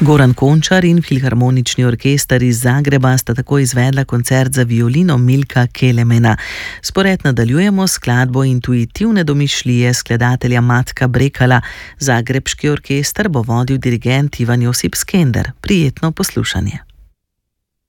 Goran Končar in Filharmonični orkester iz Zagreba sta tako izvedla koncert za violino Milka Kelemena. Spored nadaljujemo s skladbo Intuitivne domišljije skladatelja Matka Brekala. Zagrebški orkester bo vodil dirigent Ivan Josip Skender. Prijetno poslušanje.